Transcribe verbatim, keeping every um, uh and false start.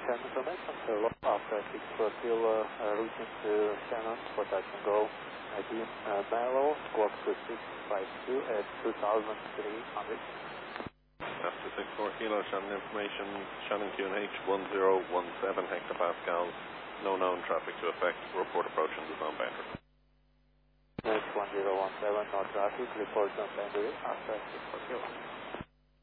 Shannon information, hello, after six four kilo, uh, routing to Shannon for touch and go, I D uh, Mallow, squawk two six five two at two thousand three hundred. After six four kilo, Shannon information, Shannon Q N H one zero one seven hectopascals, no known traffic to affect, report approaching the zone boundary. Next one zero one seven, no traffic, report zone boundary, after six four kilo.